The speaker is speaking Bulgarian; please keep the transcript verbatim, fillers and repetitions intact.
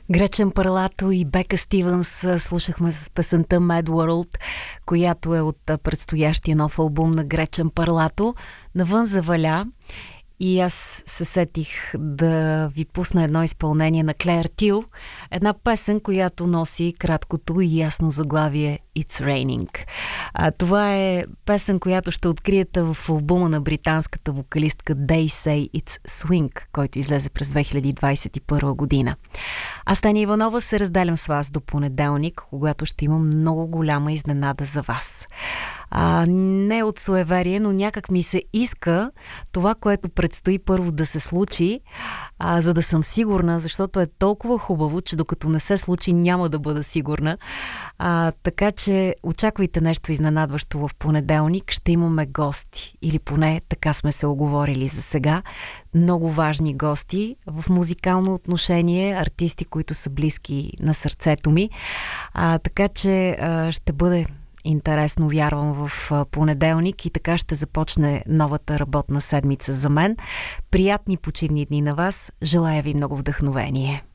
Гречен Парлато и Бека Стивенс слушахме с песента Mad World, която е от предстоящия нов албум на Гречен Парлато. Навън заваля и аз се сетих да ви пусна едно изпълнение на Клеер Тил, една песен, която носи краткото и ясно заглавие It's Raining. А, това е песен, която ще откриете в албума на британската вокалистка They Say It's Swing, който излезе през две хиляди двадесет и първа година. Аз, Таня Иванова, се разделям с вас до понеделник, когато ще имам много голяма изненада за вас. А, не от суеверие, но някак ми се иска това, което предстои първо да се случи, а, за да съм сигурна, защото е толкова хубаво, че докато не се случи, няма да бъда сигурна. А, така че очаквайте нещо изненадващо в понеделник. Ще имаме гости, или поне така сме се оговорили за сега. Много важни гости в музикално отношение, артисти, които са близки на сърцето ми. А, така че а, ще бъде интересно, вярвам, в понеделник и така ще започне новата работна седмица за мен. Приятни почивни дни на вас. Желая ви много вдъхновение.